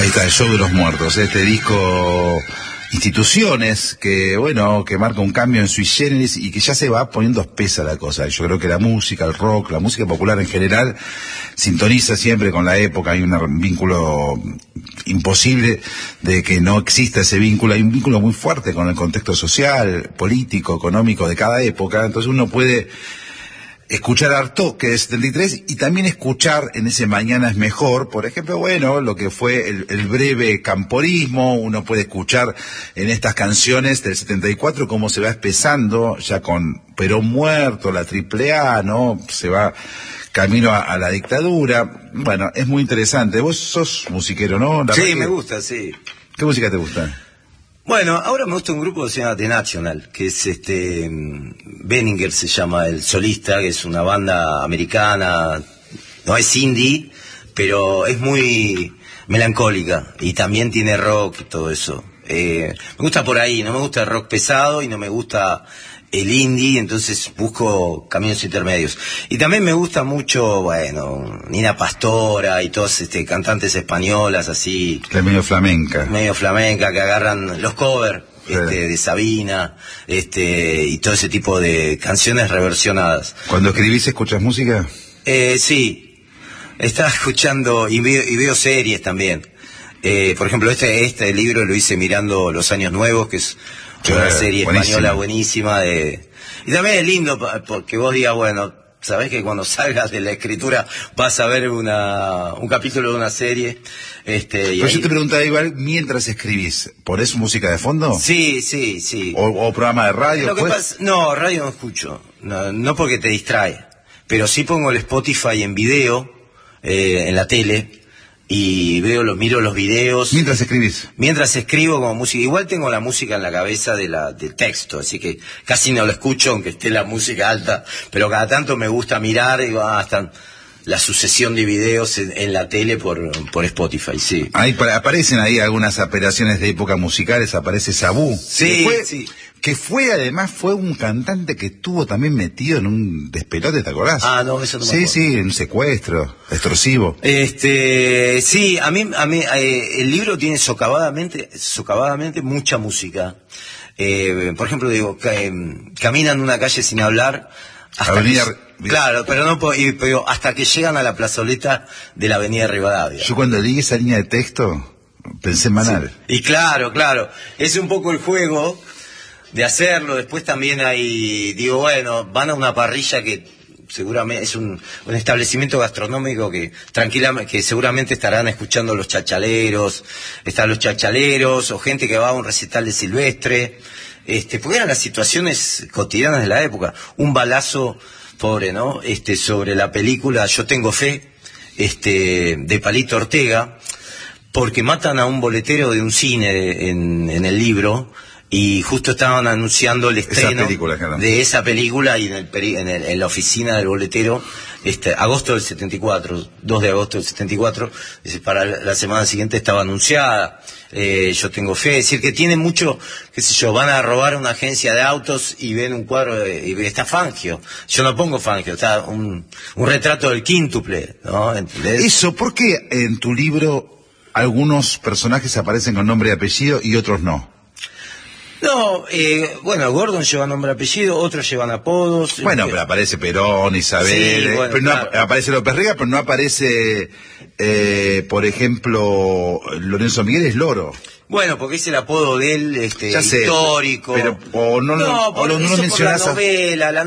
está el Show de los Muertos, este disco Instituciones que, bueno, que marca un cambio en sui generis y que ya se va poniendo espesa la cosa. Yo creo que la música, el rock, la música popular en general sintoniza siempre con la época. Hay un vínculo imposible de que no exista ese vínculo. Hay un vínculo muy fuerte con el contexto social, político, económico de cada época. Entonces uno puede escuchar Artaud, que es 73, y también escuchar en ese Mañana es Mejor, por ejemplo, bueno, lo que fue el breve camporismo. Uno puede escuchar en estas canciones del 74 cómo se va espesando, ya con Perón muerto, la AAA, ¿no? Se va camino a la dictadura. Bueno, es muy interesante. Vos sos musiquero, ¿no? Sí, me gusta, sí. ¿Qué música te gusta? Bueno, ahora me gusta un grupo que se llama The National, que es Benninger se llama el solista, que es una banda americana, no es indie, pero es muy melancólica y también tiene rock y todo eso. Me gusta por ahí, no me gusta el rock pesado y no me gusta el indie, entonces busco caminos intermedios. Y también me gusta mucho, bueno, Nina Pastora y todas cantantes españolas así. Que es medio flamenca. Medio flamenca, que agarran los covers de Sabina, y todo ese tipo de canciones reversionadas. ¿Cuando escribís escuchas música? Sí, estaba escuchando y veo series también. Por ejemplo, este libro lo hice mirando Los Años Nuevos, que es una serie española buenísima. Y también es lindo porque vos digas, bueno, sabés que cuando salgas de la escritura vas a ver un capítulo de una serie. Pero yo te preguntaba igual, mientras escribís, ¿ponés música de fondo? Sí. ¿O programa de radio? No, radio no escucho, no porque te distrae, pero sí pongo el Spotify en video, en la tele, y miro los videos. ¿Mientras escribís? Mientras escribo como música. Igual tengo la música en la cabeza del texto, así que casi no lo escucho, aunque esté la música alta, pero cada tanto me gusta mirar y hasta la sucesión de videos en la tele por Spotify, sí. Aparecen ahí algunas apelaciones de época musicales, aparece Sabú. Sí. Que además fue un cantante que estuvo también metido en un despelote, ¿te acordás? Ah, no, eso no me acuerdo. Sí, en un secuestro extorsivo. Sí, a mí el libro tiene socavadamente mucha música. Por ejemplo, digo, caminan una calle sin hablar hasta claro, pero hasta que llegan a la plazoleta de la avenida Rivadavia. Yo cuando leí esa línea de texto pensé en Manal. Sí. Y claro, es un poco el juego de hacerlo. Después también bueno, van a una parrilla que seguramente es un establecimiento gastronómico que seguramente estarán escuchando los chachaleros, están los chachaleros o gente que va a un recital de Silvestre, porque eran las situaciones cotidianas de la época. Un balazo, pobre, ¿no? Sobre la película Yo tengo fe, de Palito Ortega, porque matan a un boletero de un cine en el libro. Y justo estaban anunciando el estreno de esa película y en la oficina del boletero, agosto del 74, 2 de agosto del 74, para la semana siguiente estaba anunciada. Yo tengo fe, es decir, que tiene mucho, qué sé yo, van a robar una agencia de autos y ven un cuadro y está Fangio. Yo no pongo Fangio, está un retrato del quíntuple, ¿no? ¿Entendés? Eso, ¿por qué en tu libro algunos personajes aparecen con nombre y apellido y otros no? No, bueno, Gordon lleva nombre y apellido, otros llevan apodos. Bueno, pero aparece Perón, Isabel, sí, bueno, pero no claro. Aparece López Rega, pero no aparece, por ejemplo, Lorenzo Miguel es Loro. Bueno, porque es el apodo de él, histórico. Pero, no lo mencionas. La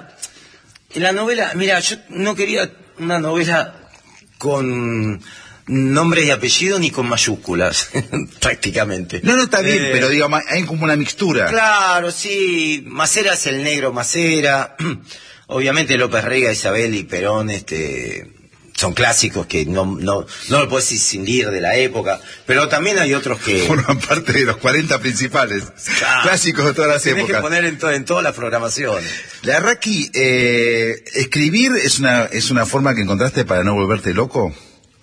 novela, mira, yo no quería una novela con nombres y apellidos ni con mayúsculas, prácticamente. No, está bien, pero digamos, hay como una mixtura. Claro, sí, Macera es el negro Macera, obviamente López Rega, Isabel y Perón, son clásicos que no lo puedes escindir de la época, pero también hay otros que forman parte de los 40 principales, clásicos de todas las épocas. Tienes que poner en todas las programaciones. La Raki, escribir es una forma que encontraste para no volverte loco.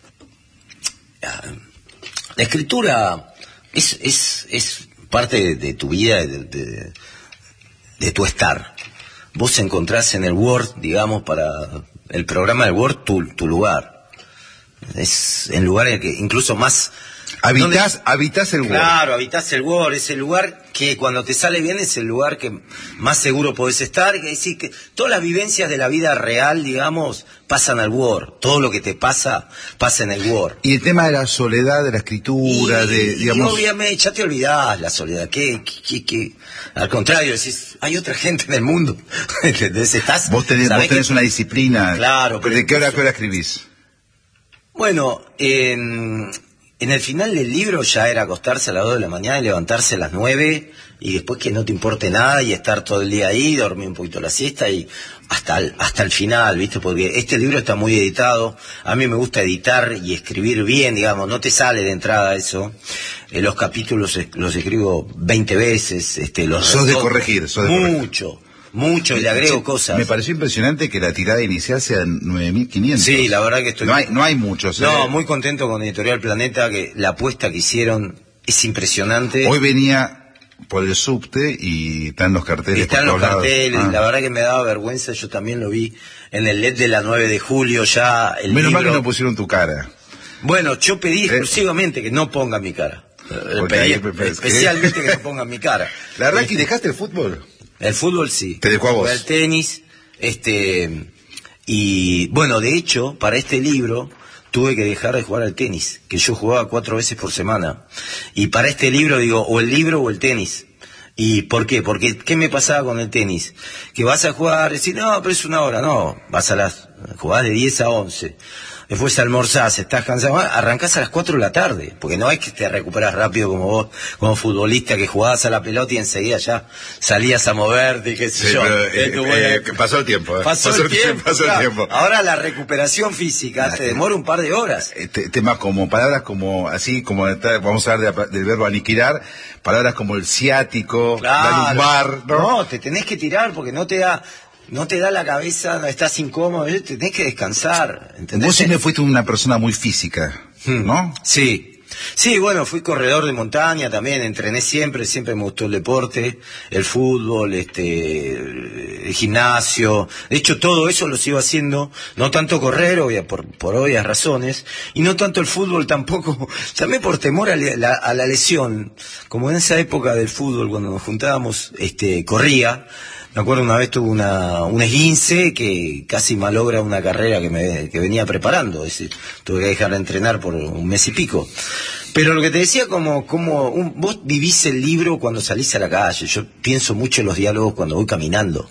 La escritura es parte de tu vida, de tu estar. Vos encontrás en el Word, digamos, para el programa del Word, tu lugar. Es en lugares que incluso más Habitás el Word. Claro, habitás el Word, es el lugar que cuando te sale bien es el lugar que más seguro podés estar. Es decir, que todas las vivencias de la vida real, digamos, pasan al Word. Todo lo que te pasa en el Word. Y el tema de la soledad, de la escritura, digamos... Y obviamente, ya te olvidás la soledad. Al contrario, decís, hay otra gente en el mundo. ¿Entendés? Vos tenés una disciplina. Claro. ¿De qué hora escribís? Bueno, en el final del libro ya era acostarse a las 2 de la mañana y levantarse a las 9 y después que no te importe nada y estar todo el día ahí, dormir un poquito la siesta y hasta el final, ¿viste? Porque este libro está muy editado, a mí me gusta editar y escribir bien, digamos, no te sale de entrada eso. Los capítulos los escribo 20 veces, Sos de corregir. Mucho, y le agrego cosas. Me pareció impresionante que la tirada inicial sea 9.500. Sí, la verdad que estoy... No hay muchos. No, muy contento con Editorial Planeta, que la apuesta que hicieron es impresionante. Hoy venía por el subte y están los carteles. Están los carteles, la verdad que me daba vergüenza, yo también lo vi en el LED de la 9 de julio ya. Menos mal que no pusieron tu cara. Bueno, yo pedí exclusivamente que no pongan mi cara. Especialmente que no pongan mi cara. La verdad que dejaste el fútbol. El fútbol sí. Te dejó a vos. El tenis, y bueno, de hecho, para este libro tuve que dejar de jugar al tenis, que yo jugaba 4 veces por semana. Y para este libro digo, o el libro o el tenis. ¿Y por qué? Porque, ¿qué me pasaba con el tenis? Que vas a jugar, decís, no, pero es 1 hora, no, jugás de 10 a 11. Después almorzás, estás cansado, arrancás a las 4 de la tarde, porque no es que te recuperas rápido como vos, como futbolista, que jugabas a la pelota y enseguida ya salías a moverte y qué sé yo. Pasó el tiempo. Pasó el tiempo. Ahora la recuperación física te demora un par de horas. Temas como, palabras como, así como, vamos a hablar del verbo aniquilar, palabras como el ciático, la lumbar, ¿no? No, te tenés que tirar porque no te da la cabeza, no estás incómodo, tenés que descansar, ¿entendés? Vos siempre fuiste una persona muy física, ¿no? Sí, bueno, fui corredor de montaña también, entrené siempre me gustó el deporte, el fútbol, el gimnasio, de hecho todo eso lo sigo haciendo, no tanto correr, por obvias razones, y no tanto el fútbol tampoco, también por temor a la lesión, como en esa época del fútbol, cuando nos juntábamos, corría. Me acuerdo una vez tuve un esguince que casi malogra una carrera que venía preparando. Tuve que dejar de entrenar por 1 mes y pico. Pero lo que te decía, vos vivís el libro cuando salís a la calle. Yo pienso mucho en los diálogos cuando voy caminando.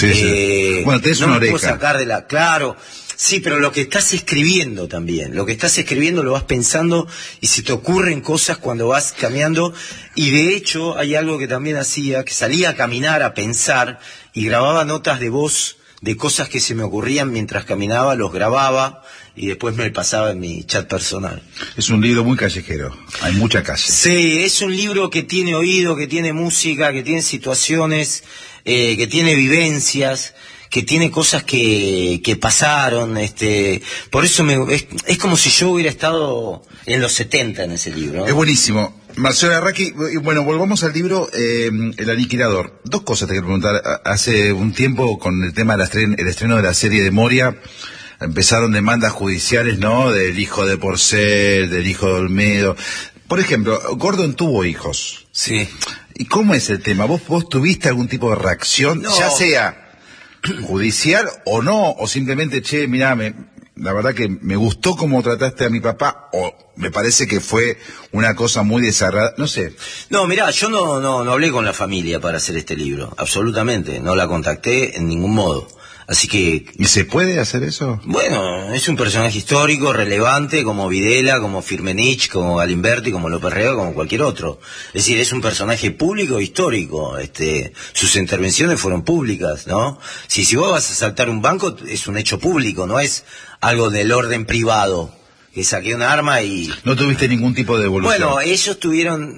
Sí. Bueno, tenés una oreja. No me puedo sacar claro. Sí, pero lo que estás escribiendo también, lo que estás escribiendo lo vas pensando y se te ocurren cosas cuando vas caminando, y de hecho hay algo que también hacía, que salía a caminar, a pensar, y grababa notas de voz de cosas que se me ocurrían mientras caminaba, los grababa y después me pasaba en mi chat personal. Es un libro muy callejero, hay mucha calle. Sí, es un libro que tiene oído, que tiene música, que tiene situaciones, que tiene vivencias, que tiene cosas que pasaron, por eso es como si yo hubiera estado en los 70 en ese libro, ¿no? Es buenísimo. Marcelo Larraqui, bueno, volvamos al libro El Aniquilador. 2 cosas te quiero preguntar. Hace un tiempo, con el tema del estreno de la serie de Moria, empezaron demandas judiciales, ¿no? Del hijo de Porcel, del hijo de Olmedo. Por ejemplo, Gordon tuvo hijos. Sí. ¿Y cómo es el tema? ¿Vos tuviste algún tipo de reacción? No. Ya sea judicial o no, o simplemente, mirá, la verdad que me gustó cómo trataste a mi papá, o me parece que fue una cosa muy desagradable, no sé. No, mirá, yo no hablé con la familia para hacer este libro, absolutamente, no la contacté en ningún modo. Así que... ¿Y se puede hacer eso? Bueno, es un personaje histórico, relevante, como Videla, como Firmenich, como Galimberti, como López Rega, como cualquier otro. Es decir, es un personaje público, histórico. Sus intervenciones fueron públicas, ¿no? Si vos vas a asaltar un banco, es un hecho público, no es algo del orden privado. Que saqué una arma y... No tuviste ningún tipo de devolución. Bueno, ellos tuvieron...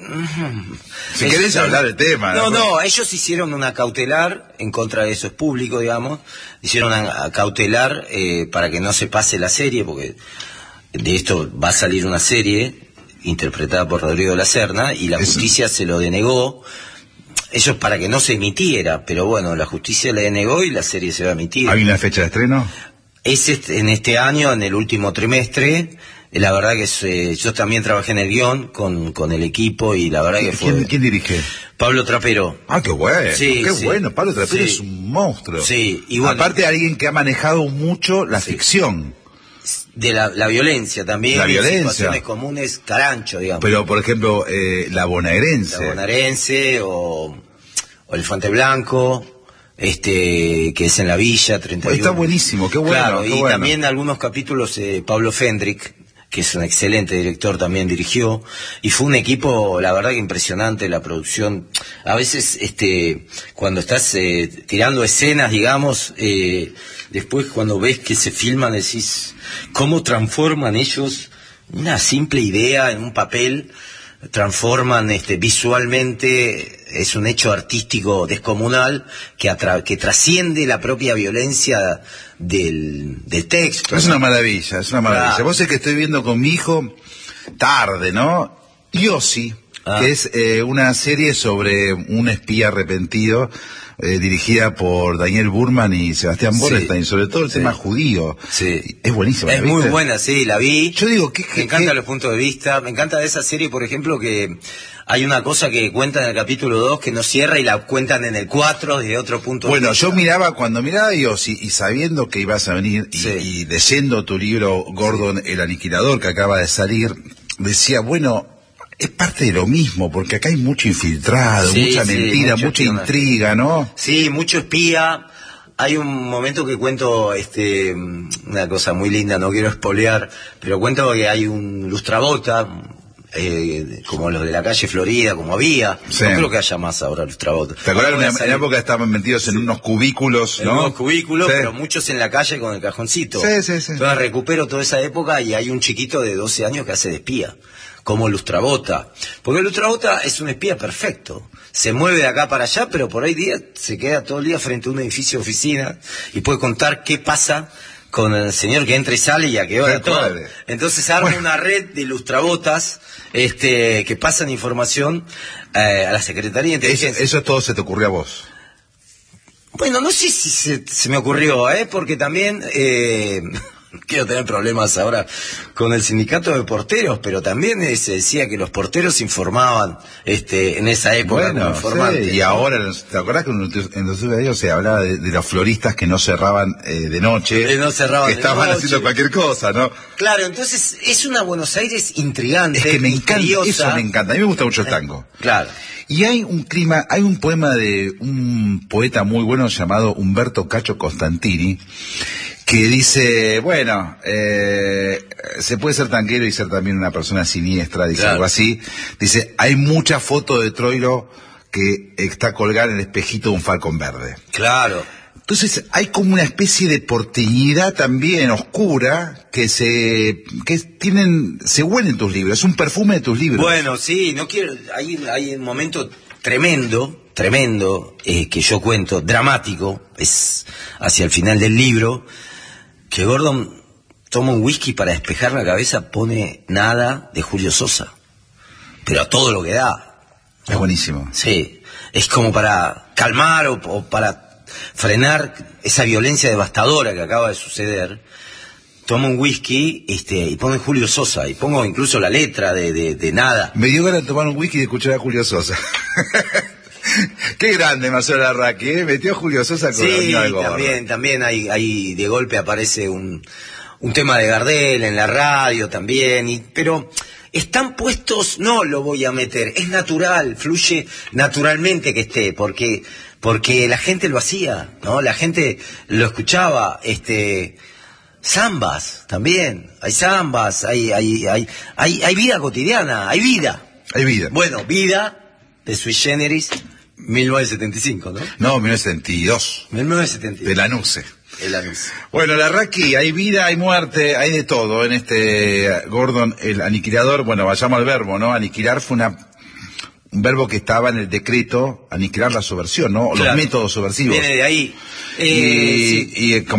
Si querés hablar del tema. No, ellos hicieron una cautelar en contra de eso, es público, digamos. Hicieron una cautelar para que no se pase la serie, porque de esto va a salir una serie interpretada por Rodrigo de la Serna, y la justicia se lo denegó. Ellos para que no se emitiera, pero bueno, la justicia le denegó y la serie se va a emitir. ¿Hay una fecha de estreno? Es en este año, en el último trimestre, La verdad que yo también trabajé en el guión con el equipo y la verdad que fue... ¿Quién dirige? Pablo Trapero. Ah, qué bueno, sí, qué sí. bueno. Pablo Trapero sí. es un monstruo. Sí, y bueno, aparte de alguien que ha manejado mucho la ficción. De la violencia también. La violencia. Situaciones comunes, carancho, digamos. Pero, por ejemplo, la bonaerense. La bonaerense o Elefante Blanco, que es en la Villa, 31. Está buenísimo, qué bueno. Claro, qué y bueno. también algunos capítulos Pablo Fendrick, que es un excelente director, también dirigió, y fue un equipo, la verdad que impresionante, la producción. A veces, cuando estás tirando escenas, digamos, después cuando ves que se filman, decís, ¿cómo transforman ellos una simple idea en un papel? Transforman visualmente, es un hecho artístico descomunal que trasciende la propia violencia del texto. Es una maravilla, es una maravilla. Claro. Vos sabés que estoy viendo con mi hijo, tarde, ¿no? Yossi, que es una serie sobre un espía arrepentido, dirigida por Daniel Burman y Sebastián Borenstein, sobre todo el tema judío. Sí. Es buenísima. Es muy buena, sí, la vi. Yo digo, me encantan los puntos de vista. Me encanta de esa serie, por ejemplo, que hay una cosa que cuentan en el capítulo 2 que no cierra y la cuentan en el 4 desde otro punto de vista. Bueno, yo miraba, cuando miraba a Yossi y sabiendo que ibas a venir y leyendo tu libro, Gordon, el aniquilador, que acaba de salir, decía, bueno, es parte de lo mismo, porque acá hay mucho infiltrado, mucha mentira, mucha intriga, ¿no? Sí, mucho espía. Hay un momento que cuento una cosa muy linda, no quiero espolear, pero cuento que hay un lustrabota, como los de la calle Florida, como había. Sí. No creo que haya más ahora lustrabota. ¿Te acuerdas que en la época estaban metidos en unos cubículos, en ¿no? unos cubículos, pero muchos en la calle con el cajoncito. Sí. Entonces recupero toda esa época y hay un chiquito de 12 años que hace de espía, como lustrabota. Porque el lustrabota es un espía perfecto. Se mueve de acá para allá, pero por ahí se queda todo el día frente a un edificio de oficina y puede contar qué pasa con el señor que entra y sale y a qué hora todo. Entonces arma una red de lustrabotas que pasan información a la Secretaría de Inteligencia. Eso todo se te ocurrió a vos. Bueno, no sé si se me ocurrió, porque también quiero tener problemas ahora con el sindicato de porteros, pero también se decía que los porteros informaban en esa época como informantes. Sí, y ahora, ¿te acordás que en los medios se hablaba de los floristas que no cerraban de noche? Que no cerraban que estaban de noche. haciendo cualquier cosa, ¿no? Claro, entonces es una Buenos Aires intrigante, es que me encanta, misteriosa. eso me encanta. A mí me gusta mucho el tango. Claro. Y hay un poema de un poeta muy bueno llamado Humberto Cacho Costantini, que dice, bueno, se puede ser tanquero y ser también una persona siniestra, dice algo así. Dice, hay mucha foto de Troilo que está colgada en el espejito de un falcón verde. Claro. Entonces hay como una especie de porteñidad también oscura que se huele en tus libros, es un perfume de tus libros. Bueno, sí, no quiero, hay un momento tremendo, que yo cuento, dramático, es hacia el final del libro, que Gordon toma un whisky para despejar la cabeza, pone Nada de Julio Sosa, pero a todo lo que da. Es buenísimo. Sí, es como para calmar o para frenar esa violencia devastadora que acaba de suceder. Toma un whisky y pone Julio Sosa, y pongo incluso la letra de Nada. Me dio ganas de tomar un whisky y de escuchar a Julio Sosa. Qué grande Marcelo Larraqui, metió a Julio Sosa con algo. También hay de golpe aparece un tema de Gardel en la radio también, pero están puestos, no lo voy a meter, es natural, fluye naturalmente que esté, porque la gente lo hacía, ¿no? La gente lo escuchaba, zambas también, hay zambas, hay vida cotidiana, hay vida. Hay vida. Bueno, vida de Sui Generis, 1975, ¿no? No, 1972. 1972. De Lanuse. El Lanuse. Bueno, Larraqui, hay vida, hay muerte, hay de todo en Gordon, el aniquilador. Bueno, vayamos al verbo, ¿no? Aniquilar fue un verbo que estaba en el decreto, aniquilar la subversión, ¿no? Claro. Los métodos subversivos. Viene de ahí. Y